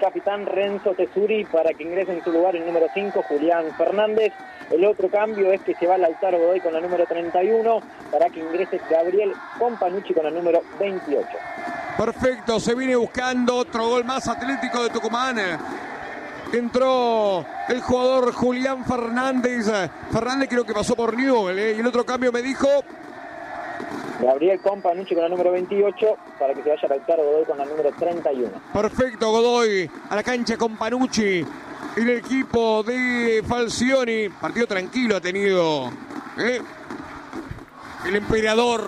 capitán Renzo Tesuri para que ingrese en su lugar el número 5, Julián Fernández. El otro cambio es que se va Lautaro Godoy con la número 31 para que ingrese Gabriel Companucci con la número 28. Perfecto, se viene buscando otro gol más Atlético de Tucumán. Entró el jugador Julián Fernández. Fernández creo que pasó por Newell, y el otro cambio me dijo Gabriel Companucci con la número 28 para que se vaya Lautaro Godoy con la número 31. Perfecto, Godoy a la cancha con Panucci. El equipo de Falcioni. Partido tranquilo ha tenido el emperador.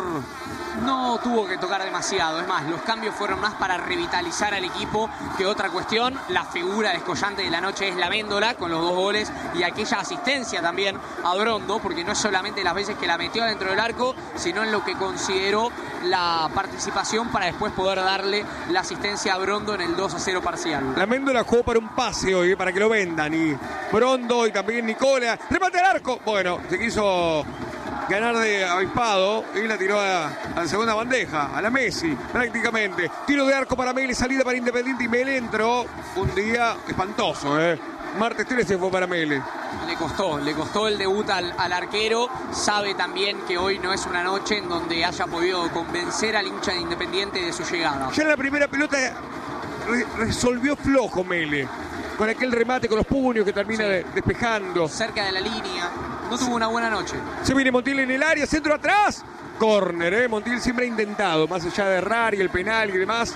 No tuvo que tocar demasiado, es más, los cambios fueron más para revitalizar al equipo que otra cuestión. La figura descollante de la noche es la Véndola con los 2 goles y aquella asistencia también a Brondo, porque no es solamente las veces que la metió dentro del arco, sino en lo que consideró la participación para después poder darle la asistencia a Brondo en el 2-0 parcial. La Véndola jugó para un pase hoy, para que lo vendan, y Brondo y también Nicola. ¡Remate al arco! Bueno, se quiso ganar de avispado y la tiró a la segunda bandeja, a la Messi, prácticamente. Tiro de arco para Mele, salida para Independiente y Mele entró. Un día espantoso, Martes 13 fue para Mele. Le costó el debut al arquero. Sabe también que hoy no es una noche en donde haya podido convencer al hincha de Independiente de su llegada. Ya en la primera pelota resolvió flojo Mele, con aquel remate con los puños que termina despejando. Cerca de la línea. No tuvo una buena noche. Se viene Montiel en el área, centro atrás. Córner, Montiel siempre ha intentado, más allá de errar y el penal y demás.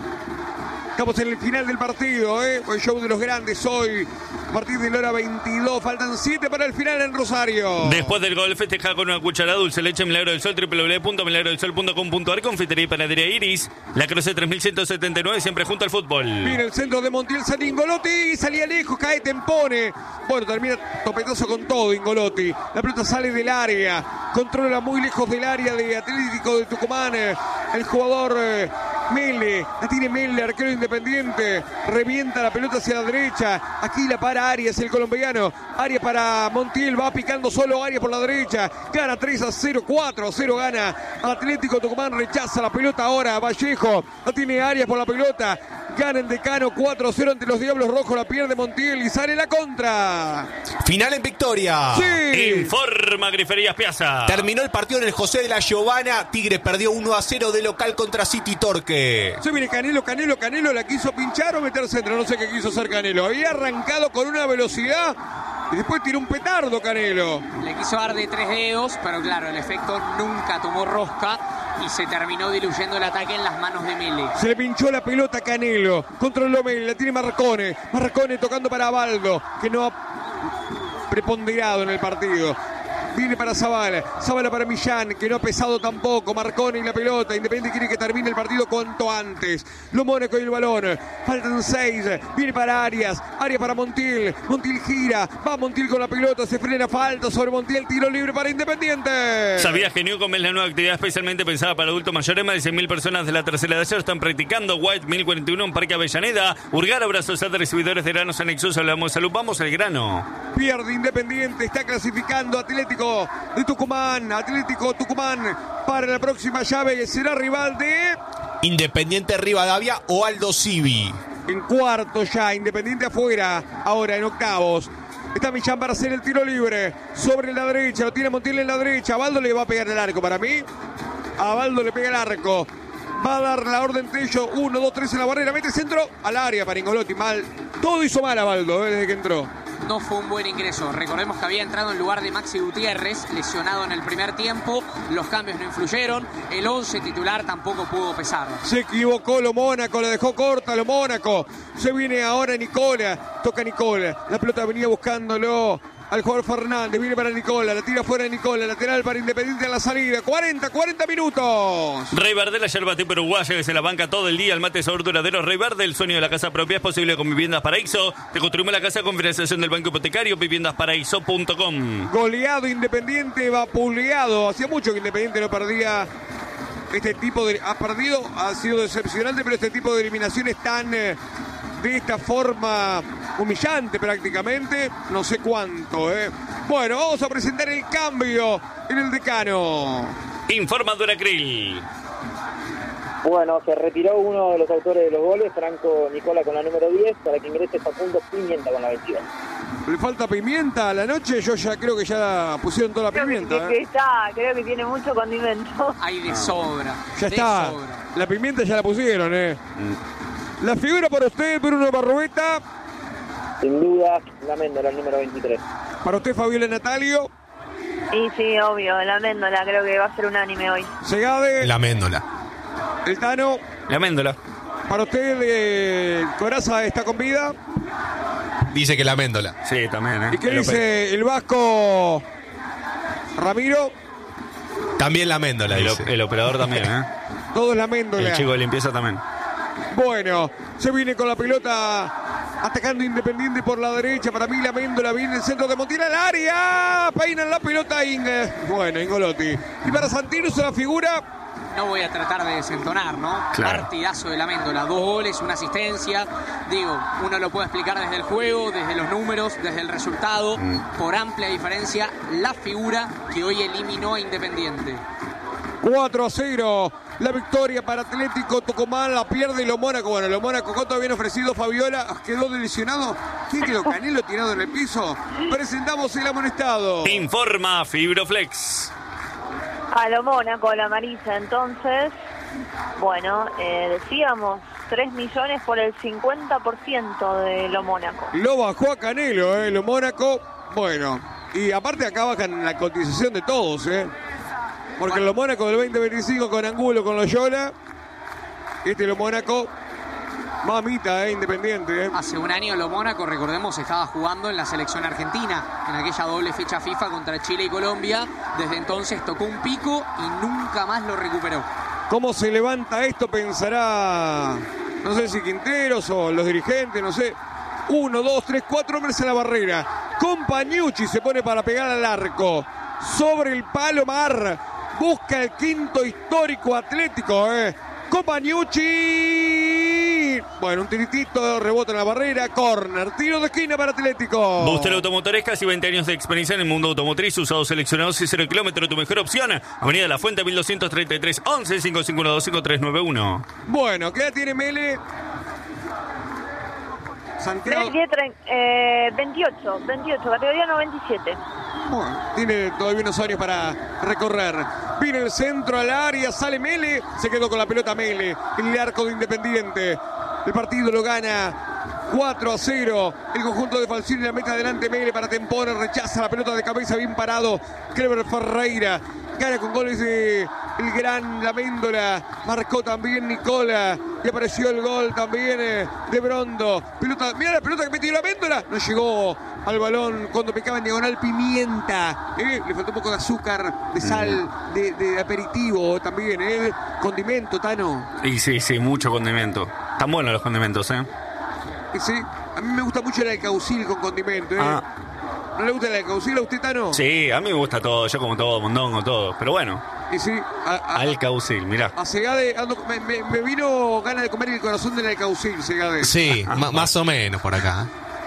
Estamos en el final del partido, el show de los grandes hoy. A partir de la hora 22, faltan 7 para el final en Rosario. Después del gol, festeja con una cucharada dulce leche Milagro del Sol, www.milagrodelsol.com.ar, confitería y panadería Iris, La Croce 3179, siempre junto al fútbol. Viene el centro de Montiel, sale Ingolotti, salía lejos, cae Tempone. Bueno, termina topetazo con todo Ingolotti. La pelota sale del área, controla muy lejos del área de Atlético de Tucumán. El jugador Mele, la tiene Mele, arquero Independiente, revienta la pelota hacia la derecha. Aquí la para Arias, el colombiano. Arias para Montiel, va picando solo Arias por la derecha. Gana 3-0, 4-0 gana Atlético Tucumán, rechaza la pelota ahora Vallejo. La tiene Arias por la pelota. Gana el Decano 4-0 ante los Diablos Rojos, la pierde Montiel y sale la contra. Final en victoria. Sí. Informa Griferías Piazza. Terminó el partido en el José de la Giovana. Tigre perdió 1-0 de local contra City Torque. Se viene Canelo, la quiso pinchar o meter centro, no sé qué quiso hacer Canelo. Había arrancado con una velocidad y después tiró un petardo Canelo. Le quiso dar de 3 dedos, pero claro, el efecto nunca tomó rosca y se terminó diluyendo el ataque en las manos de Mele. Se le pinchó la pelota a Canelo, controló Mele, la tiene Marcone tocando para Baldo, que no ha preponderado en el partido. Viene para Zavala para Millán, que no ha pesado tampoco. Marcone y la pelota. Independiente quiere que termine el partido cuanto antes. Lo Mónaco y el balón. Faltan 6. Viene para Arias para Montiel. Montiel gira. Va Montiel con la pelota. Se frena, falta sobre Montiel. Tiro libre para Independiente. ¿Sabías que Newcom es la nueva actividad especialmente pensada para adultos mayores? Más de 100.000 personas de la tercera edad ya están practicando White 1041 en Parque Avellaneda. Urgar, abrazos a recibidores de granos anexos. Hablamos de salud. Vamos al grano. Pierde Independiente. Está clasificando Atlético de Tucumán. Atlético Tucumán para la próxima llave será rival de Independiente Rivadavia o Aldo Civi. En cuarto ya, Independiente afuera. Ahora en octavos está Millán para hacer el tiro libre. Sobre la derecha, lo tiene Montiel en la derecha. A Baldo le va a pegar el arco para mí. A Baldo le pega el arco. Va a dar la orden Tello. 1, 2, 3 en la barrera. Mete centro al área para Ingolotti. Mal. Todo hizo mal a Baldo desde que entró. No fue un buen ingreso. Recordemos que había entrado en lugar de Maxi Gutiérrez, lesionado en el primer tiempo. Los cambios no influyeron. El 11 titular tampoco pudo pesar. Se equivocó Lo Mónaco, la dejó corta Lo Mónaco. Se viene ahora Nicola. Toca Nicola. La pelota venía buscándolo al jugador Fernández. Viene para Nicola. La tira fuera de Nicola. Lateral para Independiente en la salida. 40 minutos. Rey Verde, la yerba tipo uruguaya que se la banca todo el día. El mate sabor duradero. Rey Verde, el sueño de la casa propia es posible con Viviendas Paraíso. Te construimos la casa con financiación del Banco Hipotecario. Viviendasparaíso.com. Goleado Independiente, vapuleado. Hacía mucho que Independiente no perdía este tipo de... Ha perdido, ha sido decepcionante, pero este tipo de eliminaciones tan... de esta forma humillante prácticamente, no sé cuánto. Bueno, vamos a presentar el cambio en el Decano. Informa Duracril. Bueno, se retiró uno de los autores de los goles, Franco Nicola con la número 10, para que ingrese Facundo Pimienta con la 22. ¿Le falta pimienta a la noche? Yo ya creo que ya pusieron toda la pimienta. Creo que tiene mucho condimento. Hay de sobra. Ya está. Sobra. La pimienta ya la pusieron, La figura para usted, Bruno Barrueta. Sin duda, la Méndola, el número 23. Para usted, Fabiola Natalio. Y sí, obvio, la Méndola creo que va a ser unánime hoy. Segade. La Méndola. El Tano. La Méndola. Para usted, Coraza está con vida. Dice que la Méndola. Sí, también, ¿Y qué dice el vasco Ramiro? También la Méndola, dice. El operador también, Todos la Méndola. El chico de limpieza también. Bueno, se viene con la pelota atacando Independiente por la derecha. Para mí la Méndola viene el centro de Montiel al área. Peinan la pelota Ingolotti. Y para Santirso la figura. No voy a tratar de desentonar, ¿no? Claro. Partidazo de la Méndola. 2 goles, una asistencia. Digo, uno lo puede explicar desde el juego, desde los números, desde el resultado. Por amplia diferencia, la figura que hoy eliminó a Independiente. 4-0. La victoria para Atlético Tucumán. La pierde lo Mónaco. Bueno, lo Mónaco, ¿cuánto habían ofrecido Fabiola? ¿Quedó lesionado? ¿Quién quedó? ¿Canelo tirado en el piso? Presentamos el amonestado. Informa Fibroflex. A lo Mónaco, la Marisa, entonces, bueno, decíamos 3 millones por el 50% de lo Mónaco. Lo bajó a Canelo, lo Mónaco. Bueno, y aparte acá bajan la cotización de todos, Porque lo Mónaco del 2025 con Angulo, con Loyola. Lo Mónaco, mamita, Independiente, Hace un año lo Mónaco, recordemos, estaba jugando en la selección argentina, en aquella doble fecha FIFA contra Chile y Colombia. Desde entonces tocó un pico y nunca más lo recuperó. ¿Cómo se levanta esto? Pensará, no sé si Quinteros o los dirigentes, no sé. 1, 2, 3, 4 hombres en la barrera. Compañucci se pone para pegar al arco. Sobre el palo Mar. Busca el quinto histórico Atlético, Compañucci. Bueno, un tiritito, rebota en la barrera, córner, tiro de esquina para Atlético. Booster Automotor, casi 20 años de experiencia en el mundo automotriz, usados seleccionados y 0 kilómetros, tu mejor opción. Avenida La Fuente, 1233, 11 551 5391. Bueno, ¿qué edad tiene Mele? Santiago. 28, categoría 97. Bueno, tiene todavía unos años para recorrer. Viene el centro al área, sale Mele, se quedó con la pelota Mele, en el arco de Independiente. El partido lo gana 4-0. El conjunto de Falcioni, la meta adelante Mele para Tempone, rechaza la pelota de cabeza, bien parado Cleber Ferreira. Gana con goles de el gran La Méndola. Marcó también Nicola. Y apareció el gol también de Brondo. Pelota, mira la pelota que metió La Méndola. No llegó al balón cuando picaba en diagonal Pimienta. Le faltó un poco de azúcar, de sal, de aperitivo también. Condimento, Tano. Y sí, mucho condimento. Están buenos los condimentos, Y sí, a mí me gusta mucho el alcaucil con condimento. ¿No le gusta el alcaucil a usted, Tano? Sí, a mí me gusta todo. Yo como todo, mondongo, todo. Pero bueno. Y sí, alcaucil, mirá. A Segade, me vino ganas de comer el corazón del alcaucil, Segade. Sí, más o menos por acá.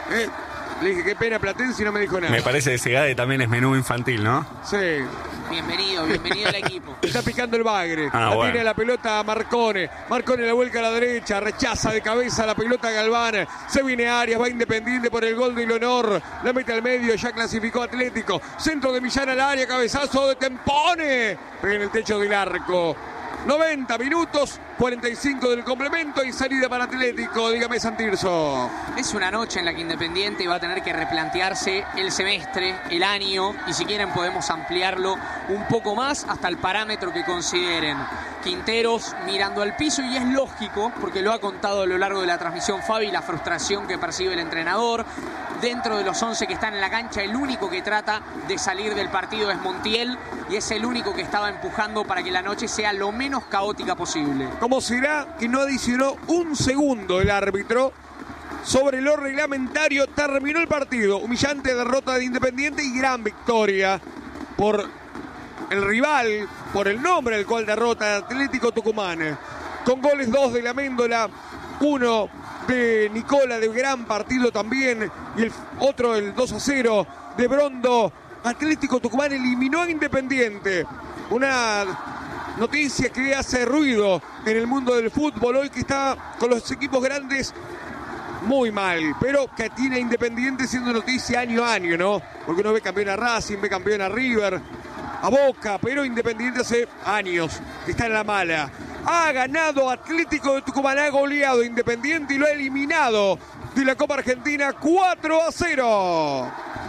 Le dije, qué pena Platense y no me dijo nada. Me parece que Segade también es menú infantil, ¿no? Sí. Bienvenido al equipo. Está picando el bagre. Bueno. Tiene la pelota a Marcone. Marcone la vuelca a la derecha. Rechaza de cabeza la pelota a Galván. Se viene Arias. Va Independiente por el gol de Ilonor. La mete al medio. Ya clasificó Atlético. Centro de Millán al área. Cabezazo de Tempone. Pega en el techo del arco. 90 minutos, 45 del complemento y salida para Atlético. Dígame, Santirso. Es una noche en la que Independiente va a tener que replantearse el semestre, el año, y si quieren podemos ampliarlo un poco más hasta el parámetro que consideren. Quinteros mirando al piso, y es lógico, porque lo ha contado a lo largo de la transmisión Fabi, la frustración que percibe el entrenador. Dentro de los 11 que están en la cancha, el único que trata de salir del partido es Montiel, y es el único que estaba empujando para que la noche sea lo menos caótica posible. ¿Cómo será que no adicionó un segundo el árbitro sobre lo reglamentario? Terminó el partido. Humillante derrota de Independiente y gran victoria por el rival, por el nombre del cual derrota Atlético Tucumán. Con goles 2 de La Méndola, 1 de Nicola, de gran partido también, y el otro, el 2-0 de Brondo. Atlético Tucumán eliminó a Independiente. Una noticia que hace ruido en el mundo del fútbol hoy, que está con los equipos grandes muy mal, pero que tiene a Independiente siendo noticia año a año, ¿no? Porque uno ve campeón a Racing, ve campeón a River, a Boca, pero Independiente hace años que está en la mala. Ha ganado Atlético de Tucumán, ha goleado Independiente y lo ha eliminado de la Copa Argentina 4-0.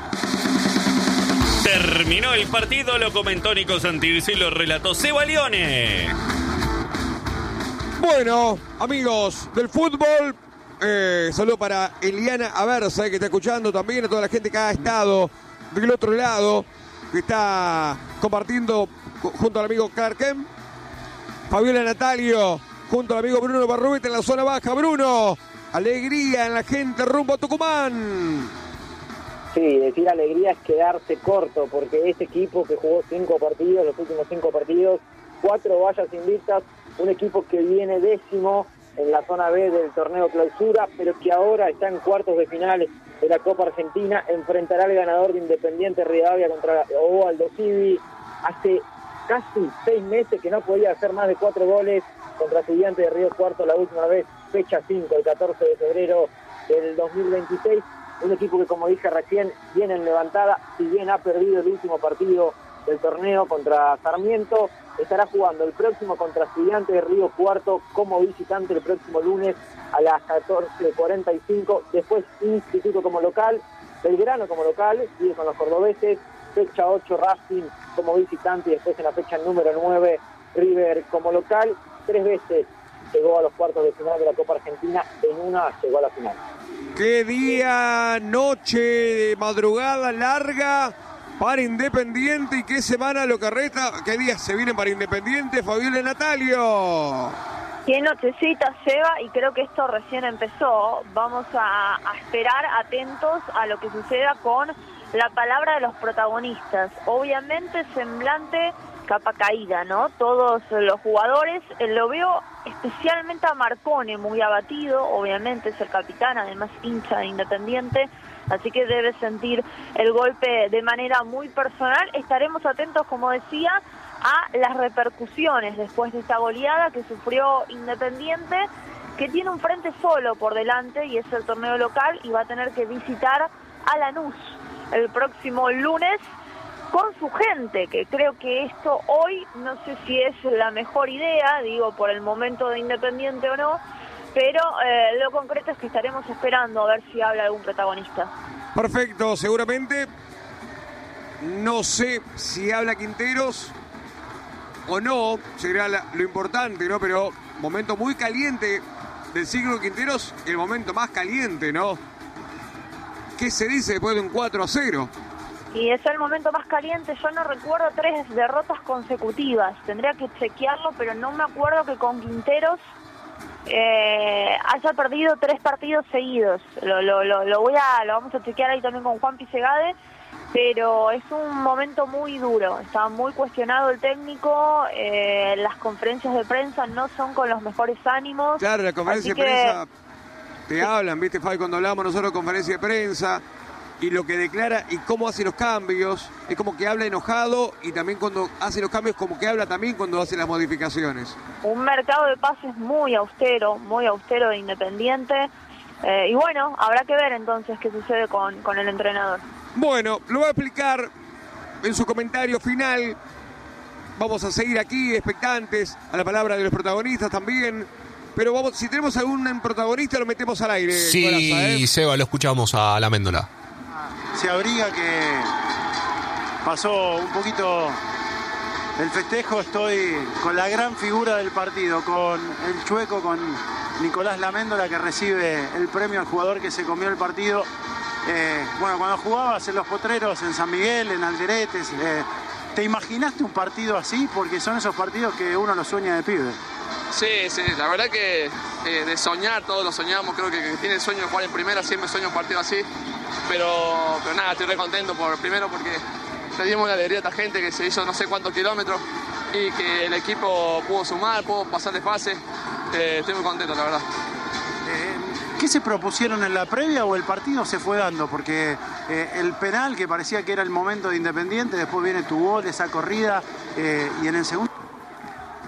Terminó el partido, lo comentó Nico Santilce y lo relató Seba Lione. Bueno, amigos del fútbol, saludo para Eliana Aversa, que está escuchando también, a toda la gente que ha estado del otro lado, que está compartiendo junto al amigo Clarken. Fabiola Natalio, junto al amigo Bruno Barrubete en la zona baja. Bruno, alegría en la gente rumbo a Tucumán. Sí, decir alegría es quedarse corto, porque este equipo que jugó 5 partidos, los últimos 5 partidos, 4 vallas invictas, un equipo que viene 10º en la zona B del torneo clausura, pero que ahora está en cuartos de final de la Copa Argentina, enfrentará al ganador de Independiente Rivadavia contra Aldo Civi. Hace casi 6 meses que no podía hacer más de 4 goles contra Estudiantes de Río Cuarto la última vez, fecha 5, el 14 de febrero del 2026. Un equipo que, como dije recién, viene en levantada, si bien ha perdido el último partido del torneo contra Sarmiento, estará jugando el próximo contra Estudiantes de Río Cuarto como visitante el próximo lunes a las 14:45, después Instituto como local, Belgrano como local, sigue con los cordobeses, fecha 8 Racing como visitante y después en la fecha número 9 River como local. 3 veces llegó a los cuartos de final de la Copa Argentina, en una llegó a la final. Qué día, noche, madrugada larga para Independiente, y qué semana lo que resta, qué días se vienen para Independiente, Fabiola Natalio. Qué nochecita, Seba, y creo que esto recién empezó. Vamos a esperar atentos a lo que suceda con la palabra de los protagonistas. Obviamente semblante capa caída, ¿no? Todos los jugadores, lo veo especialmente a Marcone muy abatido, obviamente es el capitán, además hincha de Independiente, así que debe sentir el golpe de manera muy personal. Estaremos atentos, como decía, a las repercusiones después de esta goleada que sufrió Independiente, que tiene un frente solo por delante y es el torneo local, y va a tener que visitar a Lanús el próximo lunes con su gente, que creo que esto hoy no sé si es la mejor idea, digo, por el momento de Independiente o no, pero lo concreto es que estaremos esperando a ver si habla algún protagonista. Perfecto, seguramente. No sé si habla Quinteros o no, será lo importante, ¿no? Pero momento muy caliente del ciclo Quinteros, el momento más caliente, ¿no? ¿Qué se dice después de un 4-0? Y es el momento más caliente. Yo no recuerdo 3 derrotas consecutivas, tendría que chequearlo, pero no me acuerdo que con Quinteros haya perdido 3 partidos seguidos. Lo vamos a chequear ahí también con Juan Pisegade, pero es un momento muy duro, está muy cuestionado el técnico, las conferencias de prensa no son con los mejores ánimos. Claro, la conferencia de prensa te hablan, ¿viste, Fabi? Cuando hablamos nosotros de conferencia de prensa y lo que declara y cómo hace los cambios, es como que habla enojado, y también cuando hace los cambios como que habla también cuando hace las modificaciones. Un mercado de pases muy austero de Independiente, y bueno, habrá que ver entonces qué sucede con el entrenador. Bueno, lo va a explicar en su comentario final. Vamos a seguir aquí expectantes a la palabra de los protagonistas también. Pero vamos, si tenemos algún protagonista lo metemos al aire. Sí, Coraza, Seba, lo escuchamos a la Méndola. Se abriga que pasó un poquito el festejo. Estoy con la gran figura del partido, con el Chueco, con Nicolás Laméndola, que recibe el premio al jugador que se comió el partido. Bueno, cuando jugabas en Los Potreros, en San Miguel, en Alderetes, ¿te imaginaste un partido así? Porque son esos partidos que uno lo sueña de pibe. Sí, la verdad que de soñar, todos lo soñamos, creo que tiene el sueño de jugar en primera, siempre sueño un partido así, pero nada, estoy re contento primero porque le dimos la alegría a esta gente que se hizo no sé cuántos kilómetros y que el equipo pudo sumar, pudo pasar de fase, estoy muy contento, la verdad. ¿Qué se propusieron en la previa o el partido se fue dando? Porque el penal, que parecía que era el momento de Independiente, después viene tu gol, esa corrida, y en el segundo...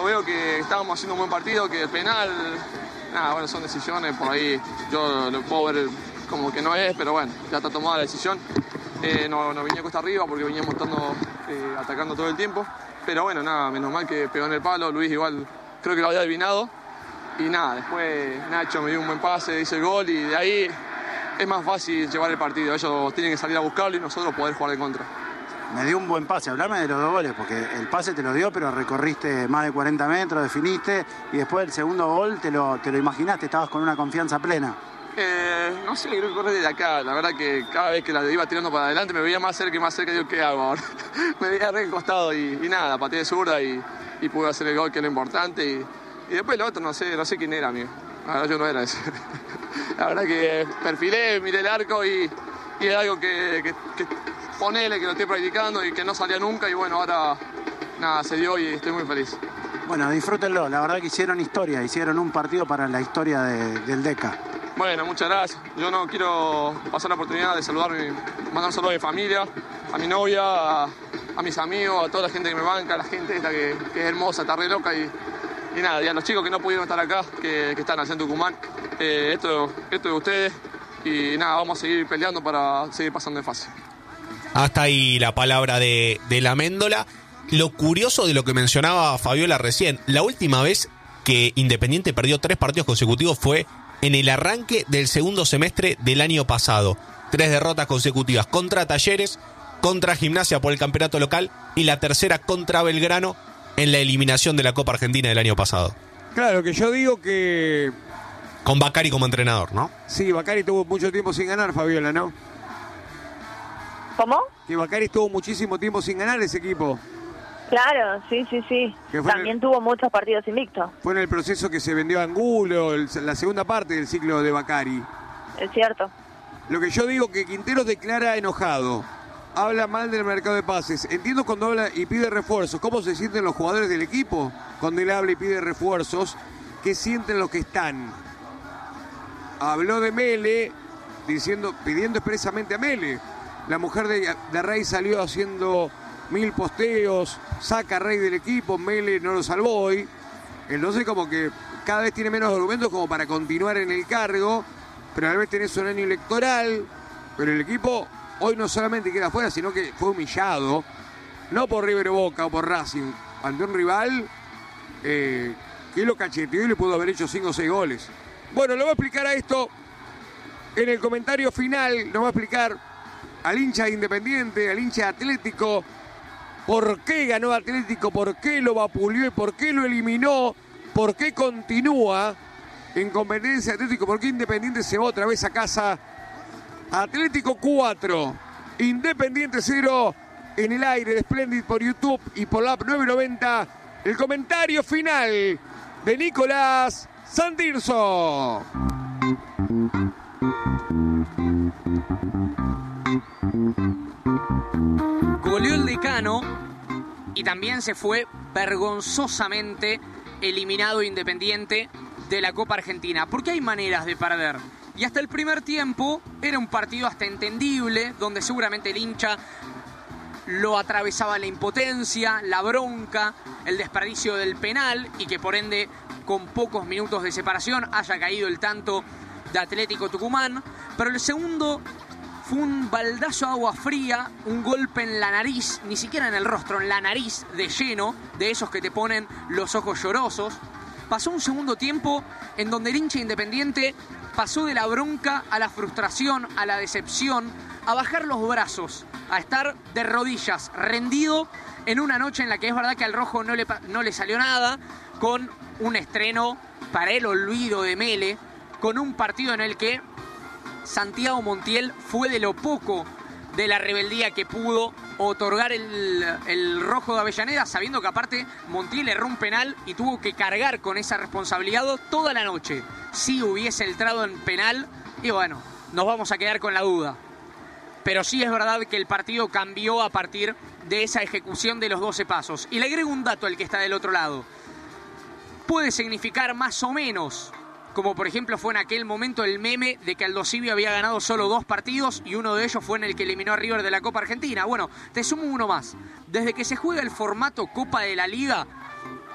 veo que estábamos haciendo un buen partido, que el penal, bueno, son decisiones, por ahí yo lo puedo ver como que no es, pero bueno, ya está tomada la decisión. No venía cuesta arriba porque veníamos atacando todo el tiempo, pero bueno, menos mal que pegó en el palo. Luis igual creo que lo había adivinado, y después Nacho me dio un buen pase, hice el gol, y de ahí es más fácil llevar el partido. Ellos tienen que salir a buscarlo y nosotros poder jugar de contra. Me dio un buen pase, hablame de los 2 goles, porque el pase te lo dio, pero recorriste más de 40 metros, definiste, y después el segundo gol te lo imaginaste, estabas con una confianza plena. No sé, creo que corre desde acá. La verdad que cada vez que la iba tirando para adelante me veía más cerca, digo, ¿qué hago ahora? Me veía re encostado y pateé de zurda y pude hacer el gol, que era importante. Y después el otro, no sé quién era, amigo. La verdad yo no era ese. La verdad que perfilé, miré el arco y es algo que ponele, que lo estoy practicando y que no salía nunca, y bueno, ahora se dio y estoy muy feliz. Bueno, disfrútenlo, la verdad que hicieron historia, hicieron un partido para la historia del DECA. Bueno, muchas gracias. Yo no quiero pasar la oportunidad de mandar un saludo a mi familia, a mi novia, a mis amigos, a toda la gente que me banca, a la gente esta que es hermosa, está re loca, y y a los chicos que no pudieron estar acá, que están allá en Tucumán. Esto es de ustedes, y vamos a seguir peleando para seguir pasando de fase. Hasta ahí la palabra de la Méndola. Lo curioso de lo que mencionaba Fabiola recién, la última vez que Independiente perdió 3 partidos consecutivos fue en el arranque del segundo semestre del año pasado. 3 derrotas consecutivas contra Talleres, contra Gimnasia por el campeonato local, y la tercera contra Belgrano en la eliminación de la Copa Argentina del año pasado. Claro, que yo digo que... Con Bacari como entrenador, ¿no? Sí, Bacari tuvo mucho tiempo sin ganar, Fabiola, ¿no? ¿Cómo? Que Bacari estuvo muchísimo tiempo sin ganar ese equipo. Claro, sí. También tuvo muchos partidos invictos. Fue en el proceso que se vendió a Angulo, la segunda parte del ciclo de Bacari. Es cierto. Lo que yo digo, que Quinteros declara enojado, habla mal del mercado de pases. Entiendo cuando habla y pide refuerzos. ¿Cómo se sienten los jugadores del equipo cuando él habla y pide refuerzos? ¿Qué sienten los que están? Habló de Mele, pidiendo expresamente a Mele. La mujer de Rey salió haciendo 1000 posteos, saca a Rey del equipo, Mele no lo salvó hoy. Entonces como que cada vez tiene menos argumentos como para continuar en el cargo, pero a la vez tenés un año electoral, pero el equipo hoy no solamente queda afuera, sino que fue humillado, no por River o Boca o por Racing, ante un rival que lo cacheteó y le pudo haber hecho 5 o 6 goles. Bueno, lo voy a explicar a esto en el comentario final, nos va a explicar al hincha de Independiente, al hincha de Atlético, por qué ganó Atlético, por qué lo vapuleó y por qué lo eliminó, por qué continúa en competencia Atlético, por qué Independiente se va otra vez a casa. Atlético 4, Independiente 0, en el aire de Splendid por YouTube y por la app 990. El comentario final de Nicolás Santirso. Goleó el Decano y también se fue vergonzosamente eliminado Independiente de la Copa Argentina, porque hay maneras de perder. Y hasta el primer tiempo era un partido hasta entendible, donde seguramente el hincha lo atravesaba la impotencia, la bronca, el desperdicio del penal, y que por ende con pocos minutos de separación haya caído el tanto de Atlético Tucumán. Pero el segundo fue un baldazo de agua fría, un golpe en la nariz, ni siquiera en el rostro, en la nariz de lleno, de esos que te ponen los ojos llorosos. Pasó un segundo tiempo en donde el hincha Independiente pasó de la bronca a la frustración, a la decepción, a bajar los brazos, a estar de rodillas, rendido en una noche en la que es verdad que al rojo no le salió nada, con un estreno para el olvido de Mele, con un partido en el que Santiago Montiel fue de lo poco de la rebeldía que pudo otorgar el rojo de Avellaneda, sabiendo que aparte Montiel erró un penal y tuvo que cargar con esa responsabilidad toda la noche. Si hubiese entrado en penal, y bueno, nos vamos a quedar con la duda. Pero sí es verdad que el partido cambió a partir de esa ejecución de los 12 pasos. Y le agrego un dato al que está del otro lado. Puede significar más o menos, como por ejemplo fue en aquel momento el meme de que Aldosivi había ganado solo 2 partidos y uno de ellos fue en el que eliminó a River de la Copa Argentina. Bueno, te sumo uno más. Desde que se juega el formato Copa de la Liga,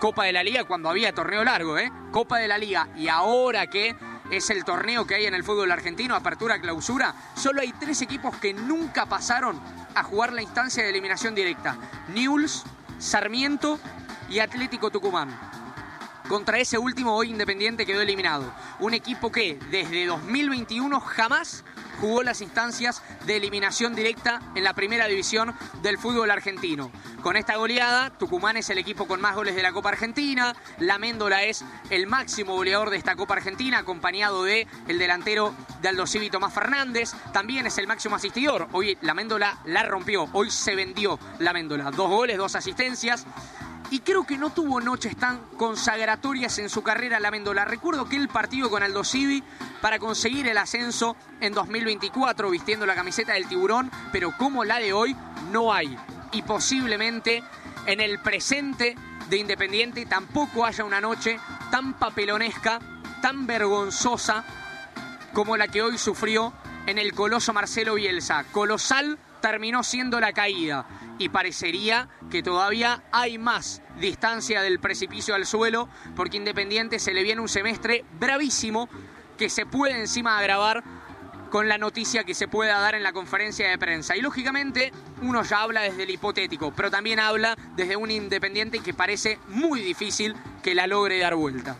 Copa de la Liga cuando había torneo largo, Copa de la Liga, y ahora que es el torneo que hay en el fútbol argentino, apertura, clausura, solo hay 3 equipos que nunca pasaron a jugar la instancia de eliminación directa: Newell's, Sarmiento y Atlético Tucumán. Contra ese último, hoy Independiente quedó eliminado. Un equipo que desde 2021 jamás jugó las instancias de eliminación directa en la primera división del fútbol argentino. Con esta goleada, Tucumán es el equipo con más goles de la Copa Argentina. La Méndola es el máximo goleador de esta Copa Argentina, acompañado de el delantero de Aldo Civi, Tomás Fernández. También es el máximo asistidor. Hoy la Méndola la rompió. Hoy se vendió la Méndola. 2 goles, 2 asistencias. Y creo que no tuvo noches tan consagratorias en su carrera la Méndola. Recuerdo que el partido con Aldo Civi para conseguir el ascenso en 2024 vistiendo la camiseta del Tiburón, pero como la de hoy no hay. Y posiblemente en el presente de Independiente tampoco haya una noche tan papelonesca, tan vergonzosa como la que hoy sufrió en el coloso Marcelo Bielsa. Colosal terminó siendo la caída y parecería que todavía hay más distancia del precipicio al suelo, porque Independiente se le viene un semestre bravísimo que se puede encima agravar con la noticia que se pueda dar en la conferencia de prensa. Y lógicamente uno ya habla desde el hipotético, pero también habla desde un Independiente que parece muy difícil que la logre dar vuelta.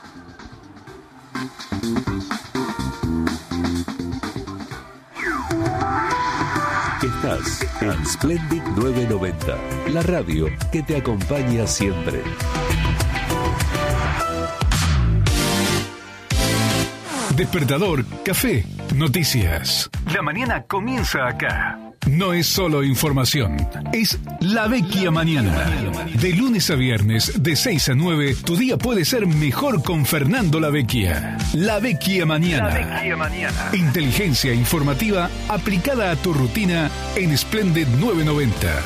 Estás en Splendid 990, la radio que te acompaña siempre. Despertador, café, noticias. La mañana comienza acá. No es solo información, es La Vecchia Mañana. De lunes a viernes, de 6 a 9, tu día puede ser mejor con Fernando La Vecchia. La Vecchia Mañana. La Vecchia Mañana. Inteligencia informativa aplicada a tu rutina en Splendid 990.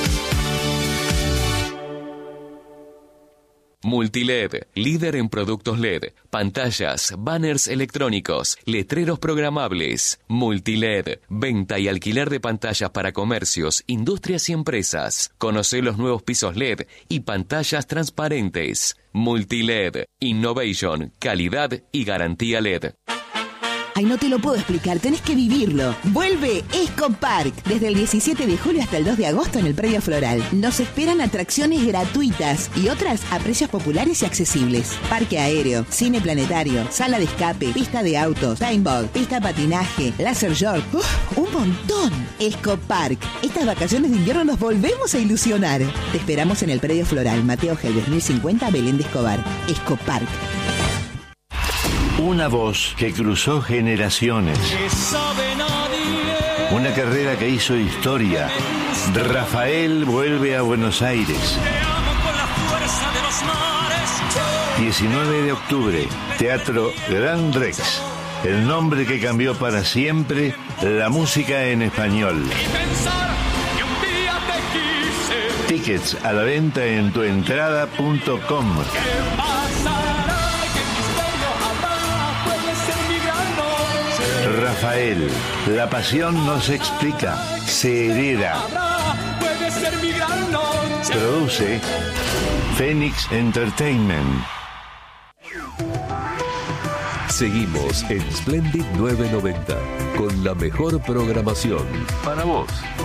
Multiled, líder en productos LED, pantallas, banners electrónicos, letreros programables. Multiled, venta y alquiler de pantallas para comercios, industrias y empresas. Conoce los nuevos pisos LED y pantallas transparentes. Multiled, innovation, calidad y garantía LED. Ay, no te lo puedo explicar, tenés que vivirlo. Vuelve Escopark, desde el 17 de julio hasta el 2 de agosto en el Predio Floral. Nos esperan atracciones gratuitas y otras a precios populares y accesibles. Parque aéreo, cine planetario, sala de escape, pista de autos, paintball, pista de patinaje, laser short. ¡Un montón! Escopark. Estas vacaciones de invierno nos volvemos a ilusionar. Te esperamos en el Predio Floral, Mateo Helves, 1050, Belén de Escobar. Escopark. Una voz que cruzó generaciones. Una carrera que hizo historia. Rafael vuelve a Buenos Aires. 19 de octubre, Teatro Gran Rex. El nombre que cambió para siempre la música en español. Tickets a la venta en tuentrada.com. Rafael, la pasión no se explica, se hereda. Produce Phoenix Entertainment. Seguimos en Splendid 990 con la mejor programación para vos.